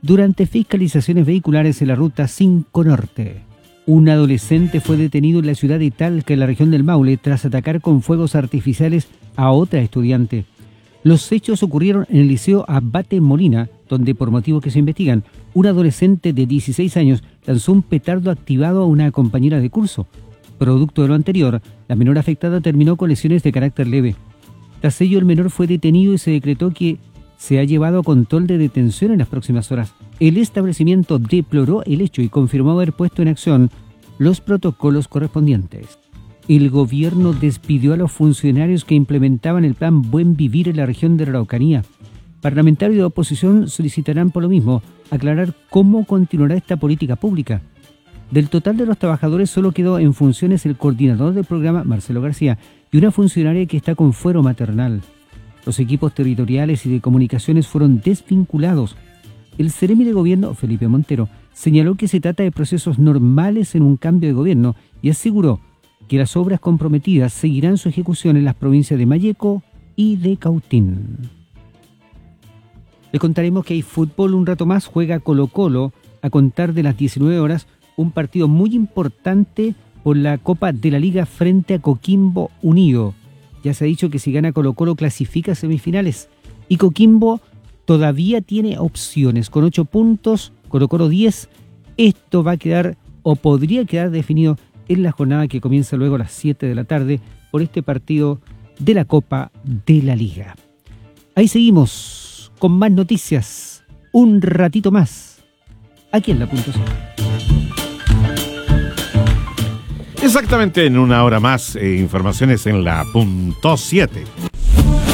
durante fiscalizaciones vehiculares en la ruta 5 Norte. Un adolescente fue detenido en la ciudad de Talca, en la región del Maule, tras atacar con fuegos artificiales a otra estudiante. Los hechos ocurrieron en el Liceo Abate Molina, donde, por motivos que se investigan, un adolescente de 16 años lanzó un petardo activado a una compañera de curso. Producto de lo anterior, la menor afectada terminó con lesiones de carácter leve. Tras ello, el menor fue detenido y se decretó que se ha llevado a control de detención en las próximas horas. El establecimiento deploró el hecho y confirmó haber puesto en acción los protocolos correspondientes. El gobierno despidió a los funcionarios que implementaban el plan Buen Vivir en la región de la Araucanía. Parlamentarios de oposición solicitarán por lo mismo aclarar cómo continuará esta política pública. Del total de los trabajadores solo quedó en funciones el coordinador del programa, Marcelo García, y una funcionaria que está con fuero maternal. Los equipos territoriales y de comunicaciones fueron desvinculados. El Seremi de Gobierno, Felipe Montero, señaló que se trata de procesos normales en un cambio de gobierno y aseguró que las obras comprometidas seguirán su ejecución en las provincias de Malleco y de Cautín. Les contaremos que hay fútbol un rato más. Juega Colo-Colo a contar de las 19 horas, un partido muy importante por la Copa de la Liga frente a Coquimbo Unido. Ya se ha dicho que si gana Colo-Colo clasifica a semifinales. Y Coquimbo todavía tiene opciones. Con 8 puntos, Colo-Colo 10. Esto va a quedar o podría quedar definido en la jornada que comienza luego a las 7 de la tarde por este partido de la Copa de la Liga. Ahí seguimos con más noticias. Un ratito más. Aquí en La Punto 7. Exactamente en una hora más, informaciones en La Punto 7.